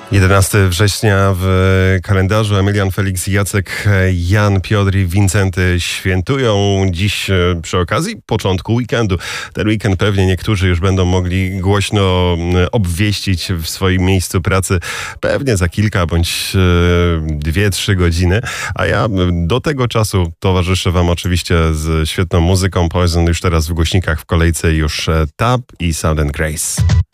11 września w kalendarzu Emilian, Felix, Jacek, Jan, Piotr i Wincenty świętują dziś przy okazji początku weekendu. Ten weekend pewnie niektórzy już będą mogli głośno obwieścić w swoim miejscu pracy pewnie za kilka bądź 2-3 godziny, a ja do tego czasu towarzyszę wam oczywiście z świetną muzyką. Poison już teraz w głośnikach w kolejce już Tab i Sound and Grace.